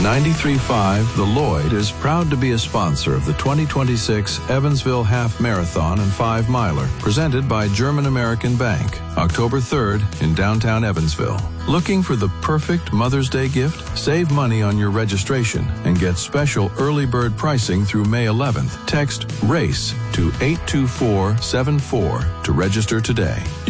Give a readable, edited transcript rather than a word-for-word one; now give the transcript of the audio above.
93.5 The Lloyd is proud to be a sponsor of the 2026 Evansville Half Marathon and 5 Miler, presented by German American Bank, October 3rd in downtown Evansville. Looking for the perfect Mother's Day gift? Save money on your registration and get special early bird pricing through May 11th. Text RACE to 82474 to register today.